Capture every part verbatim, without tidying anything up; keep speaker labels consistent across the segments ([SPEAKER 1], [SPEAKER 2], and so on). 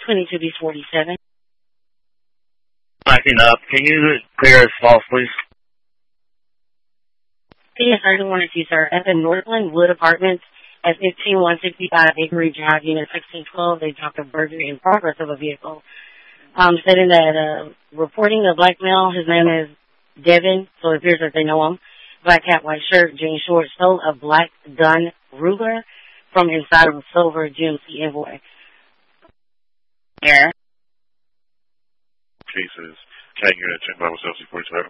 [SPEAKER 1] twenty-two B forty-seven.
[SPEAKER 2] Backing up. Can you clear as false, please?
[SPEAKER 1] Yes, I do want to see, sir. At the Northland Wood Apartments at fifteen one sixty-five Bakery Drive, Unit sixteen twelve, they dropped a burglary in progress of a vehicle. Um, stating that, uh, reporting the black male, his name is Devin, so it appears that they know him. Black hat, white shirt, jeans short, stole a black Dunn Ruger from inside of a silver G M C Envoy. Yeah.
[SPEAKER 3] Cases. Cat unit, ten Bible Celsius forty-seven.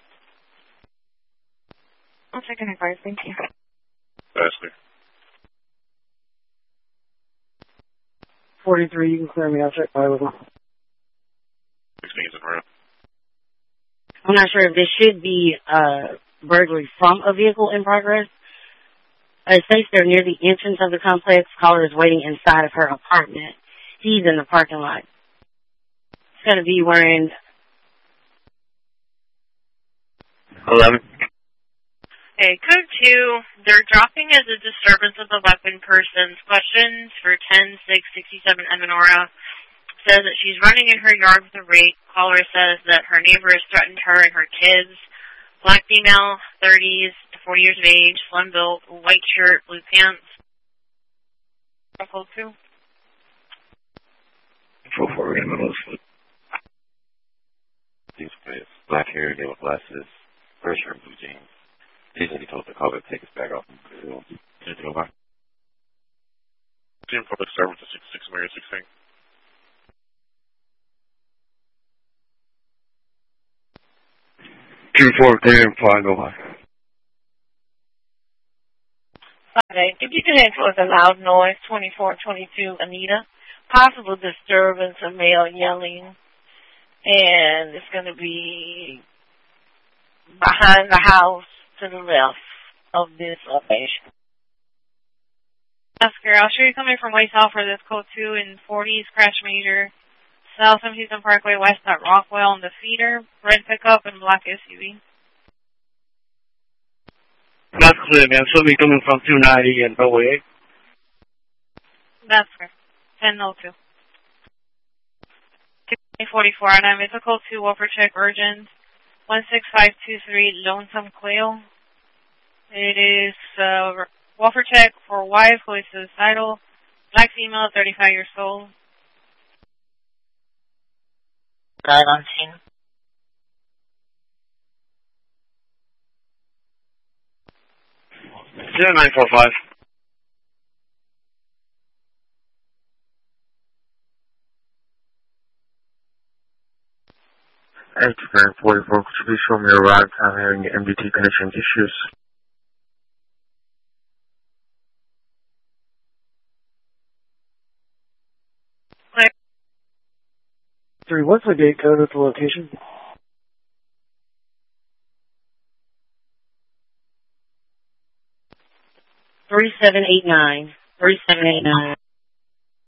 [SPEAKER 4] I'll check in advice, thank you.
[SPEAKER 3] Lastly.
[SPEAKER 5] forty-three, you can clear me, I'll check by with them.
[SPEAKER 3] sixteen's in route.
[SPEAKER 1] I'm not sure if this should be uh, burglary from a vehicle in progress. Uh, it states they're near the entrance of the complex. Caller is waiting inside of her apartment. He's in the parking lot. It's going to be wearing...
[SPEAKER 2] eleven.
[SPEAKER 4] Okay, code two, they're dropping as a disturbance of the weapon person's questions for ten six sixty-seven Eminora. Says that she's running in her yard with a rake. Caller says that her neighbor has threatened her and her kids. Black female, thirties to forty years of age, slim built, white shirt, blue pants. Code two.
[SPEAKER 2] Four four in the middle.
[SPEAKER 6] These guys, black hair, yellow glasses, red shirt, blue jeans. He said he told the caller to take his bag off and put it on. Did it go by?
[SPEAKER 3] Team public service to six six Mary sixteen.
[SPEAKER 2] Two four clear and flying over.
[SPEAKER 7] Okay, if you can handle with a loud noise, twenty-four twenty-two Anita. Possible disturbance of male yelling. And it's going to be behind the house to the left of this location.
[SPEAKER 4] Oscar, I'll show you coming from way south for this code two in forties, crash major. South Houston Parkway, west at Rockwell, and the feeder, red pickup, and black S U V.
[SPEAKER 2] That's clear, man. She'll be coming from two ninety and Broadway.
[SPEAKER 4] That's correct. ten oh two. two forty-four, and I'm it's a code two, Wolfer check urgent. one six five two three, Lonesome Quail. It is uh, Wolfer check for wife who is suicidal, black female, thirty-five years old.
[SPEAKER 7] Died on scene.
[SPEAKER 2] Zero nine four five.
[SPEAKER 8] Eight nine forty-four. Could you please show me a ride time having M D T connection issues?
[SPEAKER 5] Three, what's the gate code of the location?
[SPEAKER 1] three seven eight nine. three seven eight nine.